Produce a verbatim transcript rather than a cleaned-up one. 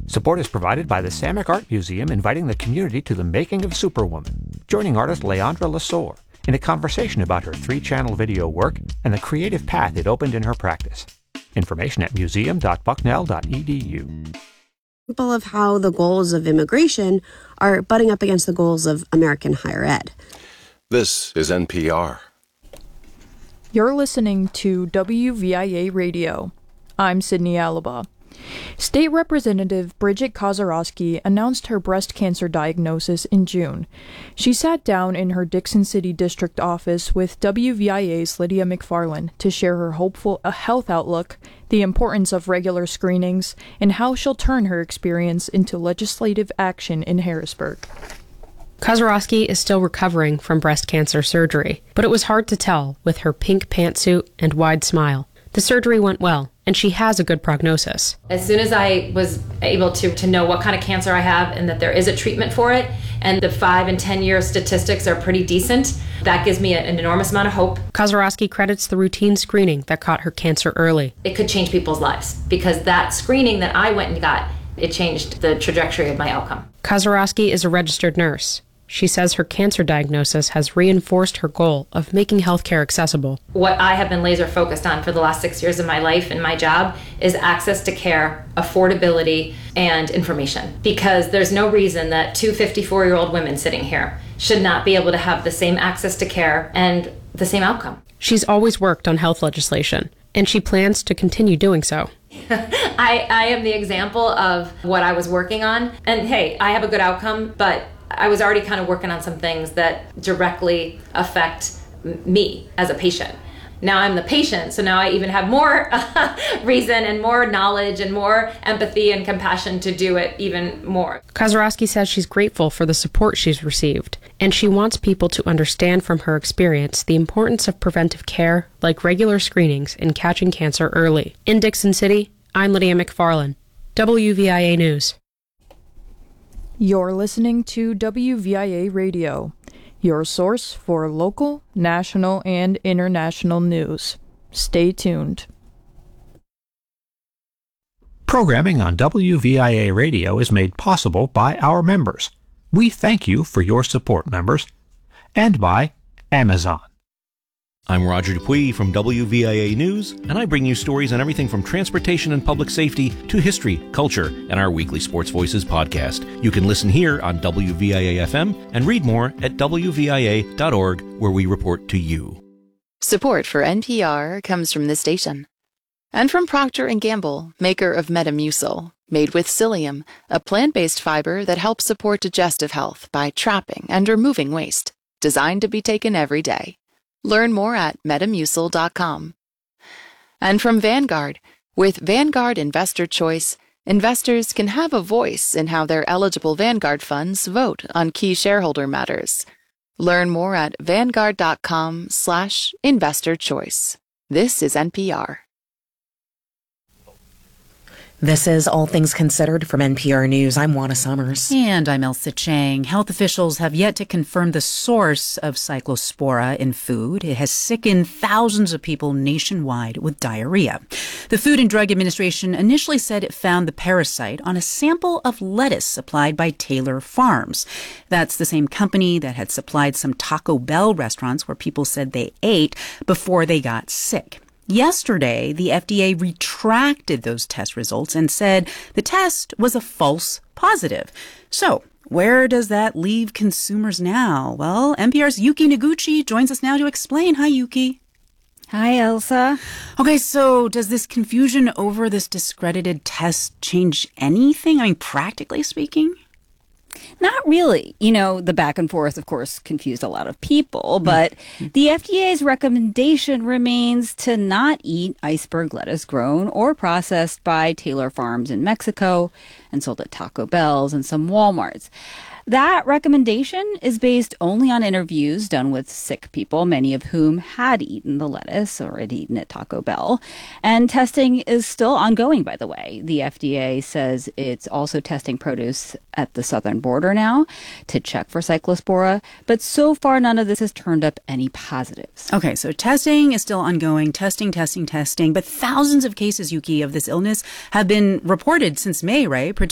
Support is provided by the Samick Art Museum, inviting the community to the making of Superwoman, joining artist Leandra Lasore in a conversation about her three-channel video work and the creative path it opened in her practice. Information at museum dot bucknell dot e d u. Example of how the goals of immigration are butting up against the goals of American higher ed. This is N P R. You're listening to W V I A Radio. I'm Sydney Alaba. State Representative Bridget Kozarowski announced her breast cancer diagnosis in June. She sat down in her Dixon City District office with W V I A's Lydia McFarland to share her hopeful a health outlook, the importance of regular screenings, and how she'll turn her experience into legislative action in Harrisburg. Kozarowski is still recovering from breast cancer surgery, but it was hard to tell with her pink pantsuit and wide smile. The surgery went well, and she has a good prognosis. As soon as I was able to, to know what kind of cancer I have and that there is a treatment for it, and the five and ten year statistics are pretty decent, that gives me an enormous amount of hope. Kozarowski credits the routine screening that caught her cancer early. It could change people's lives, because that screening that I went and got, it changed the trajectory of my outcome. Kozarowski is a registered nurse. She says her cancer diagnosis has reinforced her goal of making healthcare accessible. What I have been laser focused on for the last six years of my life and my job is access to care, affordability, and information. Because there's no reason that two fifty-four-year-old women sitting here should not be able to have the same access to care and the same outcome. She's always worked on health legislation, and she plans to continue doing so. I, I am the example of what I was working on. And hey, I have a good outcome, but I was already kind of working on some things that directly affect me as a patient. Now I'm the patient, so now I even have more reason and more knowledge and more empathy and compassion to do it even more. Kozarowski says she's grateful for the support she's received, and she wants people to understand from her experience the importance of preventive care, like regular screenings and catching cancer early. In Dixon City, I'm Lydia McFarland, W V I A News. You're listening to W V I A Radio, your source for local, national, and international news. Stay tuned. Programming on W V I A Radio is made possible by our members. We thank you for your support, members. And by Amazon. I'm Roger Dupuis from W V I A News, and I bring you stories on everything from transportation and public safety to history, culture, and our weekly Sports Voices podcast. You can listen here on W V I A F M and read more at W V I A dot org, where we report to you. Support for N P R comes from this station. And from Procter and Gamble, maker of Metamucil, made with psyllium, a plant-based fiber that helps support digestive health by trapping and removing waste. Designed to be taken every day. Learn more at metamucil dot com. And from Vanguard, with Vanguard Investor Choice, investors can have a voice in how their eligible Vanguard funds vote on key shareholder matters. Learn more at vanguard dot com slash investor choice. This is N P R. This is All Things Considered from N P R News. I'm Juana Summers. And I'm Elsa Chang. Health officials have yet to confirm the source of cyclospora in food. It has sickened thousands of people nationwide with diarrhea. The Food and Drug Administration initially said it found the parasite on a sample of lettuce supplied by Taylor Farms. That's the same company that had supplied some Taco Bell restaurants where people said they ate before they got sick. Yesterday, the F D A retracted those test results and said the test was a false positive. So, where does that leave consumers now? Well, N P R's Yuki Noguchi joins us now to explain. Hi, Yuki. Hi, Elsa. Okay, so does this confusion over this discredited test change anything? I mean, practically speaking? Not really. You know, the back and forth, of course, confused a lot of people, but mm-hmm. the F D A's recommendation remains to not eat iceberg lettuce grown or processed by Taylor Farms in Mexico and sold at Taco Bell's and some Walmarts. That recommendation is based only on interviews done with sick people, many of whom had eaten the lettuce or had eaten at Taco Bell. And testing is still ongoing, by the way. The F D A says it's also testing produce at the southern border now to check for cyclospora. But so far, none of this has turned up any positives. Okay, so testing is still ongoing, testing, testing, testing. But thousands of cases, Yuki, of this illness have been reported since May, right?